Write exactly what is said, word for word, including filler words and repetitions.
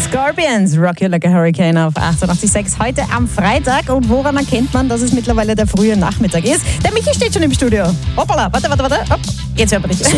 Scorpions, Rock You Like a Hurricane auf achtundachtzig Komma sechs. Heute am Freitag. Und woran erkennt man, dass es mittlerweile der frühe Nachmittag ist? Der Michi steht schon im Studio. Hoppala, warte, warte, warte. Hopp. Jetzt hört man dich.